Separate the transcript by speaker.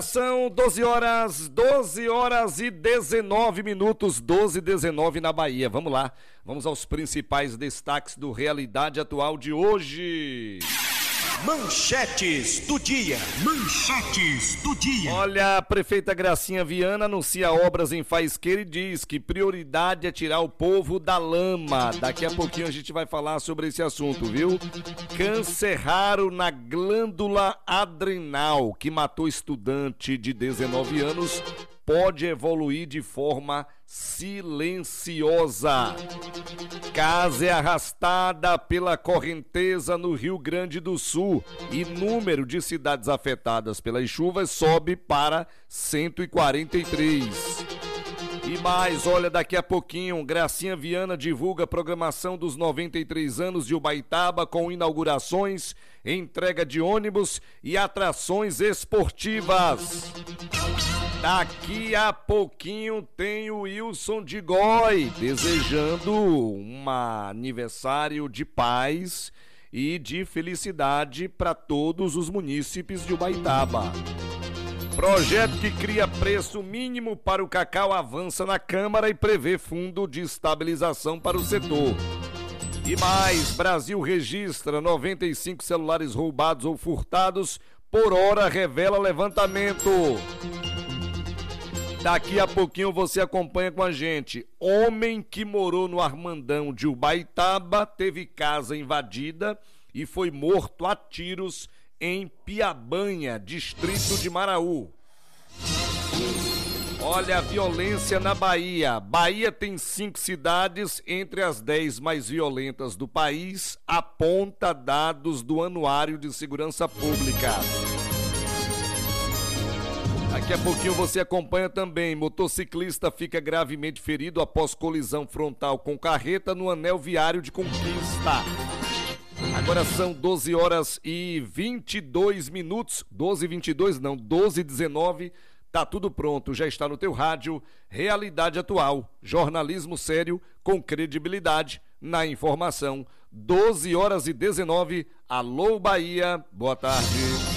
Speaker 1: São 12 horas e 19 minutos, 12 e 19 na Bahia. Vamos lá, vamos aos principais destaques do Realidade Atual de hoje.
Speaker 2: Manchetes do dia.
Speaker 1: Olha, a prefeita Gracinha Viana anuncia obras em Faisqueira e diz que prioridade é tirar o povo da lama. Daqui a pouquinho a gente vai falar sobre esse assunto, viu? Câncer raro na glândula adrenal que matou estudante de 19 anos pode evoluir de forma silenciosa. Casa é arrastada pela correnteza no Rio Grande do Sul e número de cidades afetadas pelas chuvas sobe para 143. E mais, olha, daqui a pouquinho, Gracinha Viana divulga a programação dos 93 anos de Ubaitaba com inaugurações, entrega de ônibus e atrações esportivas. Daqui a pouquinho tem o Wilson de Goy desejando um aniversário de paz e de felicidade para todos os munícipes de Ubaitaba. Projeto que cria preço mínimo para o cacau avança na Câmara e prevê fundo de estabilização para o setor. E mais, Brasil registra 95 celulares roubados ou furtados por hora, revela levantamento. Daqui a pouquinho você acompanha com a gente. Homem que morou no Armandão de Ubaitaba teve casa invadida e foi morto a tiros em Piabanha, distrito de Maraú. Olha a violência na Bahia. Bahia tem 5 cidades entre as 10 mais violentas do país, aponta dados do Anuário de Segurança Pública. Daqui a pouquinho você acompanha também. Motociclista fica gravemente ferido após colisão frontal com carreta no anel viário de Conquista. Agora são 12 horas e 22 minutos. 12 e 22 não, 12 e 19. Tá tudo pronto, já está no teu rádio. Realidade Atual. Jornalismo sério com credibilidade na informação. 12 horas e 19. Alô Bahia, boa tarde.